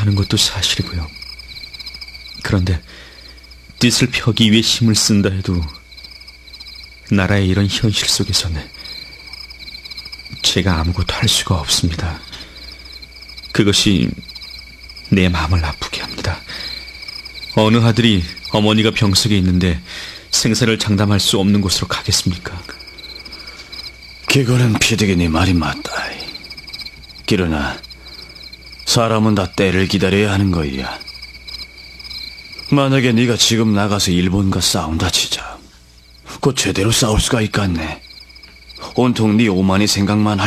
하는 것도 사실이고요. 그런데 뜻을 펴기 위해 힘을 쓴다 해도 나라의 이런 현실 속에서는 제가 아무것도 할 수가 없습니다. 그것이 내 마음을 아프게 합니다. 어느 아들이 어머니가 병석에 있는데 생사를 장담할 수 없는 곳으로 가겠습니까? 그거는 피디게 네 말이 맞다. 그러나 사람은 다 때를 기다려야 하는 거야. 만약에 네가 지금 나가서 일본과 싸운다 치자. 곧 제대로 싸울 수가 있겠네. 온통 네 오만이 생각만 할